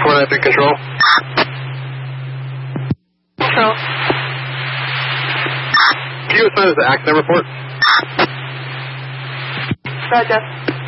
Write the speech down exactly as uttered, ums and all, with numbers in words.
four nine three control. Control. Can you assign us the accident report? Roger.